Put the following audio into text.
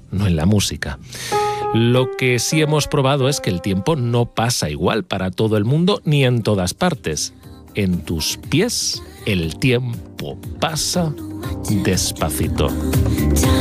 no en la música. Lo que sí hemos probado es que el tiempo no pasa igual para todo el mundo ni en todas partes. En tus pies, el tiempo pasa despacito.